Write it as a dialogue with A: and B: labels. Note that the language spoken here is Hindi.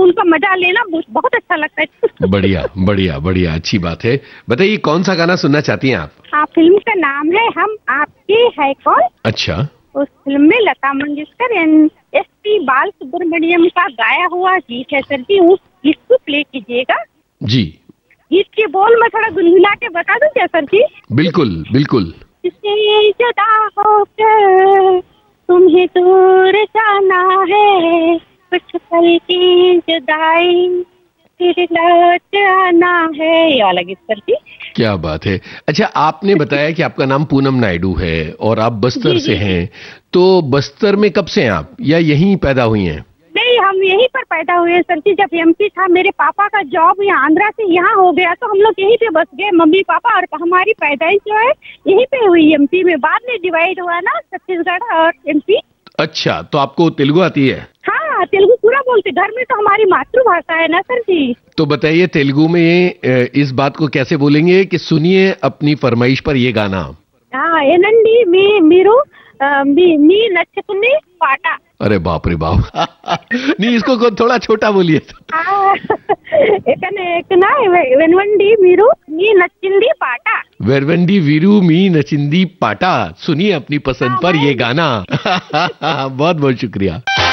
A: उनका मजा लेना बहुत अच्छा लगता है।
B: बढ़िया बढ़िया बढ़िया, अच्छी बात है। बताइए कौन सा गाना सुनना चाहती हैं आप?
A: हाँ, फिल्म का नाम है हम आपके है कौन।
B: अच्छा।
A: उस फिल्म में लता मंगेशकर एंड एस.पी. बालसुब्रमण्यम का गाया हुआ गीत है सर जी, उस गीत को प्ले कीजिएगा।
B: जी।
A: गीत के बोल मैं थोड़ा गुनगुना के बता दूं क्या सर जी?
B: बिल्कुल बिल्कुल।
A: किससे जुदा होकर तुम्हें दूर जाना है, कुछ पल की जुदाई फिर लौट आना है, ये वाला गीत सर जी।
B: क्या बात है। अच्छा, आपने बताया कि आपका नाम पूनम नायडू है और आप बस्तर से हैं, तो बस्तर में कब से हैं आप, या यहीं पैदा हुई हैं?
A: नहीं, हम यहीं पर पैदा हुए हैं सर जी। जब एमपी था, मेरे पापा का जॉब यहाँ आंध्रा से यहाँ हो गया, तो हम लोग यहीं पे बस गए, मम्मी पापा, और हमारी पैदाइश जो है यहीं पे हुई एमपी में। बाद में डिवाइड हुआ ना छत्तीसगढ़ और एमपी।
B: अच्छा, तो आपको तेलुगु आती है?
A: हाँ, तेलुगु पूरा बोलते, घर में तो हमारी मातृभाषा है ना सर जी।
B: तो बताइए तेलुगु में इस बात को कैसे बोलेंगे कि सुनिए अपनी फरमाइश पर ये गाना?
A: हाँ, एनंडी मी मी नचकुनी पाटा।
B: अरे बाप रे बाप। नहीं, इसको थोड़ा छोटा बोलिए।
A: एक ना वेनवंडी वीरू मी नचिंदी पाटा।
B: वेरवंडी वीरू मी नचिंदी पाटा, सुनिए अपनी पसंद पर ये गाना। बहुत बहुत शुक्रिया।